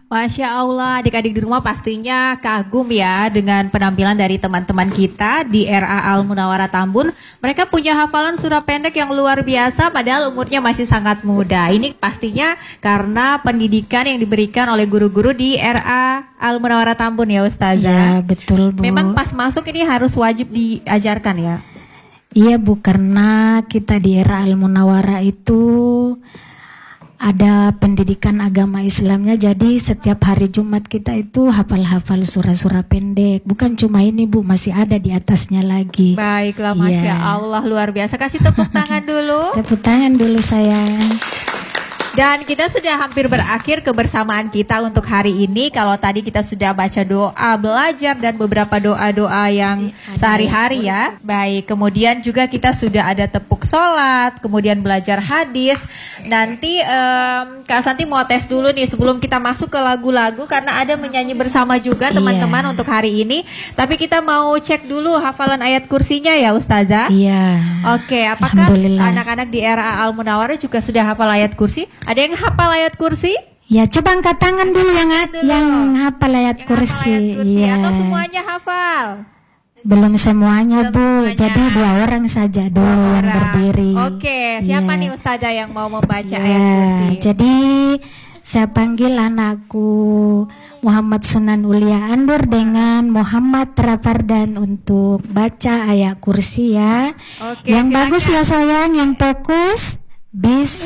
Masya Allah, adik-adik di rumah pastinya kagum ya dengan penampilan dari teman-teman kita di RA Al Munawwarah Tambun. Mereka punya hafalan surah pendek yang luar biasa padahal umurnya masih sangat muda. Ini pastinya karena pendidikan yang diberikan oleh guru-guru di RA Al Munawwarah Tambun ya Ustazah. Iya betul Bu. Memang pas masuk ini harus wajib diajarkan ya? Iya Bu, karena kita di RA Al Munawwarah itu ada pendidikan agama Islamnya, jadi setiap hari Jumat kita itu hafal-hafal surah-surah pendek. Bukan cuma ini Bu, masih ada di atasnya lagi. Baiklah, Masya Allah, luar biasa. Kasih tepuk tangan dulu. Tepuk tangan dulu sayang. Dan kita sudah hampir berakhir kebersamaan kita untuk hari ini. Kalau tadi kita sudah baca doa, belajar dan beberapa doa-doa yang sehari-hari ya. Baik, kemudian juga kita sudah ada tepuk sholat, kemudian belajar hadis. Nanti Kak Santi mau tes dulu nih sebelum kita masuk ke lagu-lagu karena ada menyanyi bersama juga teman-teman untuk hari ini. Tapi kita mau cek dulu hafalan ayat kursinya ya Ustazah. Iya. Oke, apakah anak-anak di RA Al Munawwarah juga sudah hafal ayat kursi? Ada yang hafal ayat kursi? Ya, coba angkat tangan dulu yang hafal ayat kursi. Iya. Atau semuanya hafal? Belum semuanya Bu, jadi 2 orang saja dulu yang berdiri. Oke, siapa nih Ustazah yang mau membaca ayat kursi? Jadi saya panggil anakku Muhammad Sunan Ulia Andur dengan Muhammad Rapardan untuk baca ayat kursi ya. Oke, yang silakan. Bagus ya sayang, yang fokus.